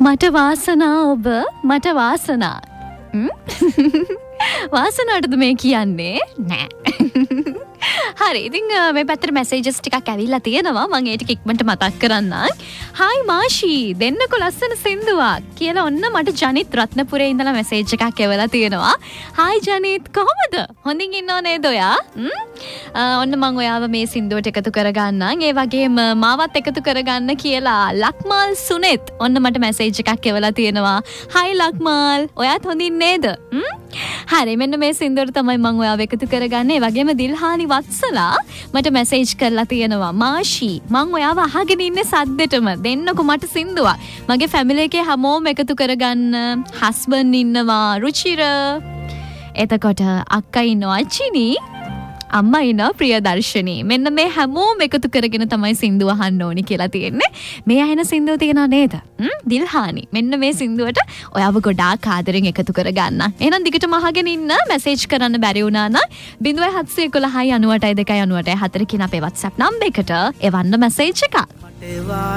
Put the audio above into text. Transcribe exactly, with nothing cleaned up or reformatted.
මට වාසනා ඔබ මට වාසනා වාසනාටද මේ කියන්නේ නෑ. හරි ඉතින් මේ පැත්තට මැසේජස් ටිකක් ඇවිල්ලා තියෙනවා මම ඒ ටික ඉක්මනට මතක් කරන්නම්. හායි මාෂී දෙන්නකො ලස්සන සින්දුවක් කියලා ඔන්න මට ජනිත් රත්නපුරේ ඉඳලා මැසේජ් එකක් එවලා තියෙනවා. හායි ජනිත් කොහමද? හොඳින් ඉන්නව නේද ඔයා? ඔන්න මම ඔයාව මේ සින්දුවට එකතු කරගන්නම්. ඒ වගේම මාවත් එකතු කරගන්න කියලා ලක්මාල් සුනෙත් ඔන්න මට මැසේජ් එකක් එවලා තියෙනවා. හායි ලක්මාල් ඔයාත් හොඳින් නේද? හරි මෙන්න මේ සින්දුවට තමයි මම ඔයාව එකතු කරගන්නේ. ඒ වගේම දිල්හානි වත්සලා මට මැසේජ් කරලා තියෙනවා. මාෂී මම ඔයාව අහගෙන ඉන්නේ සද්දෙටම දෙන්නකො මට සින්දුවක්. මගේ ෆැමිලි එකේ හැමෝම එකතු කරගන්න. හස්බන්ඩ් ඉන්නවා රුචිර. එතකොට අක්කා ඉන්නවා චිනි. අම්මා ඉන්නවා ප්‍රියදර්ශනී. මෙන්න මේ හැමෝම එකතු කරගෙන තමයි සින්දුව අහන්න ඕනි කියලා තියෙන්නේ. මේ අහන සින්දුව තියෙනව නේද? හ්ම් දිල්හානි. මෙන්න මේ සින්දුවට ඔයාව ගොඩාක් ආදරෙන් එකතු කරගන්න. එහෙනම් දිගටම අහගෙන ඉන්න. මැසේජ් කරන්න බැරි වුණා නම් ज़ीरो सात एक एक नौ आठ दो आठ दो आठ चार කියන අපේ WhatsApp නම්බර් එකට එවන්න මැසේජ් එකක්.